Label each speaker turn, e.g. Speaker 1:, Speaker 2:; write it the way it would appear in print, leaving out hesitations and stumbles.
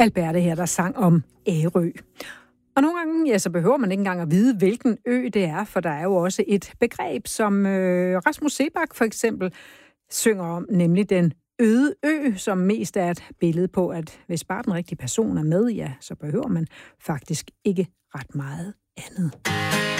Speaker 1: Alberte her, der sang om Ærø. Og nogle gange, ja, så behøver man ikke engang at vide, hvilken ø det er, for der er jo også et begreb, som Rasmus Seebach for eksempel synger om, nemlig den øde ø, som mest er et billede på, at hvis bare den rigtige person er med, ja, så behøver man faktisk ikke ret meget andet.